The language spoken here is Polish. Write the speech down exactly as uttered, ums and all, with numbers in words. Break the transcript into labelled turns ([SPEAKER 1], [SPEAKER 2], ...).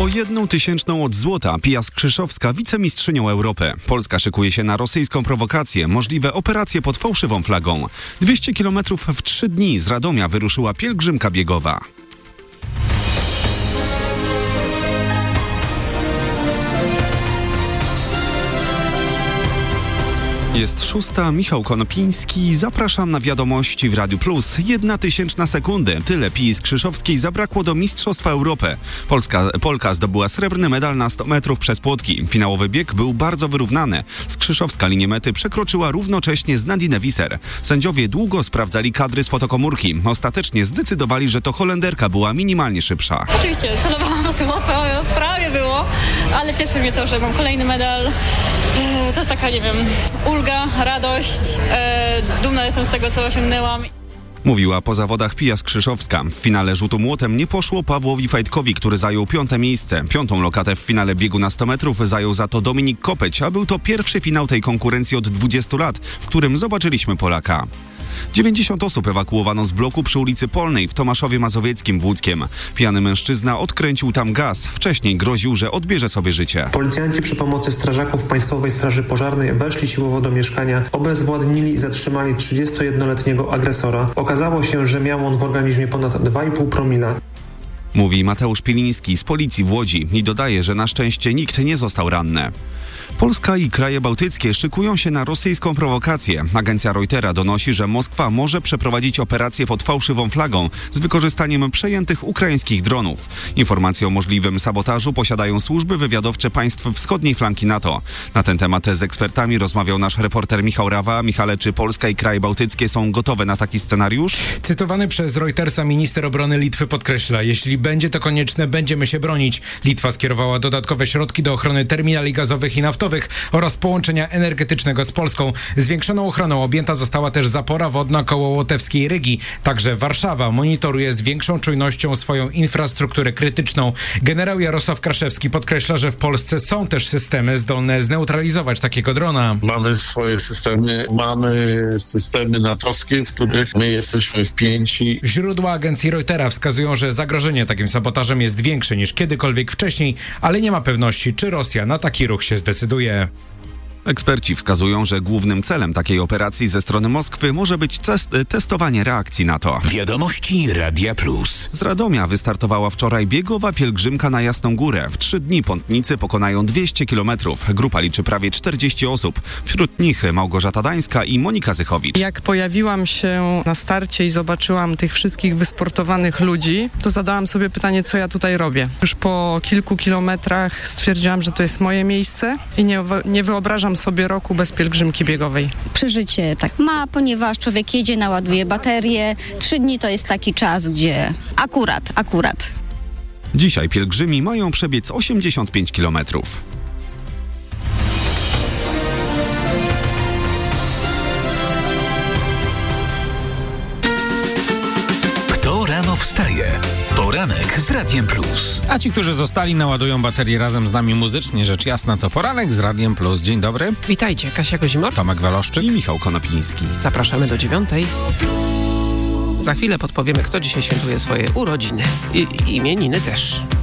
[SPEAKER 1] jedną tysięczną od złota Pia Skrzyszowska wicemistrzynią Europy. Polska szykuje się na rosyjską prowokację, możliwe operacje pod fałszywą flagą. dwieście kilometrów w trzy dni z Radomia wyruszyła pielgrzymka biegowa. Jest szósta, Michał Konopiński. Zapraszam na wiadomości w Radiu Plus. Jedna tysięczna sekundy. Tyle Pii Skrzyszowskiej zabrakło do Mistrzostwa Europy. Polska, Polka zdobyła srebrny medal na sto metrów przez płotki. Finałowy bieg był bardzo wyrównany. Skrzyszowska linię mety przekroczyła równocześnie z Nadine Visser. Sędziowie długo sprawdzali kadry z fotokomórki. Ostatecznie zdecydowali, że to Holenderka była minimalnie szybsza.
[SPEAKER 2] Oczywiście celowałam w złoto, prawie było, ale cieszy mnie to, że mam kolejny medal. To jest taka, nie wiem, ulga, radość, e, dumna jestem z tego, co osiągnęłam.
[SPEAKER 1] Mówiła po zawodach Pia Skrzyszowska. W finale rzutu młotem nie poszło Pawłowi Fajtkowi, który zajął piąte miejsce. Piątą lokatę w finale biegu na sto metrów zajął za to Dominik Kopeć, a był to pierwszy finał tej konkurencji od dwudziestu lat, w którym zobaczyliśmy Polaka. dziewięćdziesiąt osób ewakuowano z bloku przy ulicy Polnej w Tomaszowie Mazowieckim w Łódzkiem. Pijany mężczyzna odkręcił tam gaz. Wcześniej groził, że odbierze sobie życie.
[SPEAKER 3] Policjanci przy pomocy strażaków Państwowej Straży Pożarnej weszli siłowo do mieszkania, obezwładnili i zatrzymali trzydziestojednoletniego agresora. Okazało się, że miał on w organizmie ponad dwa i pół promila.
[SPEAKER 1] Mówi Mateusz Pieliński z policji w Łodzi i dodaje, że na szczęście nikt nie został ranny. Polska i kraje bałtyckie szykują się na rosyjską prowokację. Agencja Reutera donosi, że Moskwa może przeprowadzić operację pod fałszywą flagą z wykorzystaniem przejętych ukraińskich dronów. Informacje o możliwym sabotażu posiadają służby wywiadowcze państw wschodniej flanki NATO. Na ten temat z ekspertami rozmawiał nasz reporter Michał Rawa. Michale, czy Polska i kraje bałtyckie są gotowe na taki scenariusz?
[SPEAKER 4] Cytowany przez Reutersa minister obrony Litwy podkreśla, jeśli będzie to konieczne, będziemy się bronić. Litwa skierowała dodatkowe środki do ochrony terminali gazowych i naftowych oraz połączenia energetycznego z Polską. Zwiększoną ochroną objęta została też zapora wodna koło Łotewskiej Rygi. Także Warszawa monitoruje z większą czujnością swoją infrastrukturę krytyczną. Generał Jarosław Kraszewski podkreśla, że w Polsce są też systemy zdolne zneutralizować takiego drona.
[SPEAKER 5] Mamy swoje systemy, mamy systemy natowskie, w których my jesteśmy wpięci.
[SPEAKER 4] Źródła agencji Reutera wskazują, że zagrożenie takim sabotażem jest większe niż kiedykolwiek wcześniej, ale nie ma pewności, czy Rosja na taki ruch się zdecyduje.
[SPEAKER 1] Eksperci wskazują, że głównym celem takiej operacji ze strony Moskwy może być test, testowanie reakcji NATO.
[SPEAKER 6] Wiadomości Radia Plus.
[SPEAKER 1] Z Radomia wystartowała wczoraj biegowa pielgrzymka na Jasną Górę. W trzy dni pątnicy pokonają dwieście kilometrów. Grupa liczy prawie czterdzieści osób. Wśród nich Małgorzata Dańska i Monika Zychowicz.
[SPEAKER 7] Jak pojawiłam się na starcie i zobaczyłam tych wszystkich wysportowanych ludzi, to zadałam sobie pytanie, co ja tutaj robię. Już po kilku kilometrach stwierdziłam, że to jest moje miejsce i nie, nie wyobrażam sobie roku bez pielgrzymki biegowej.
[SPEAKER 8] Przeżycie tak ma, ponieważ człowiek jedzie, naładuje baterię. Trzy dni to jest taki czas, gdzie akurat, akurat.
[SPEAKER 1] Dzisiaj pielgrzymi mają przebiec osiemdziesiąt pięć kilometrów.
[SPEAKER 6] Kto rano wstaje? Poranek z Radiem Plus.
[SPEAKER 9] A ci, którzy zostali, naładują baterię razem z nami muzycznie, rzecz jasna, to Poranek z Radiem Plus. Dzień dobry.
[SPEAKER 10] Witajcie, Kasia Kozimor,
[SPEAKER 9] Tomek Waloszczyk
[SPEAKER 1] i Michał Konopiński.
[SPEAKER 10] Zapraszamy do dziewiątej. Za chwilę podpowiemy, kto dzisiaj świętuje swoje urodziny i imieniny też.